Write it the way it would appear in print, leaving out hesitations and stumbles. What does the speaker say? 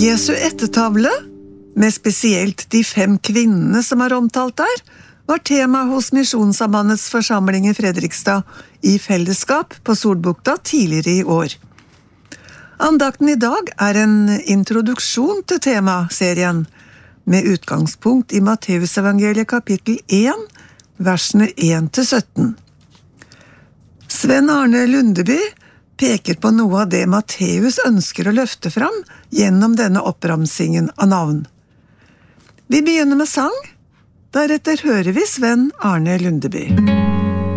Jesu ettertavle, med spesielt de 5 kvinnene som omtalt der, var tema hos Misjonssambandets forsamling i Fredrikstad i fellesskap på Solbukta tidligere i år. Andakten i dag en introduksjon til temaserien, med utgangspunkt i Matteusevangeliet kapittel 1, versene 1-17. Sven Arne Lundeby peker på noe av det Matteus ønsker å løfte fram gjennom denne oppramsingen av navn. Vi begynner med sang, deretter hører vi Sven Arne Lundeby.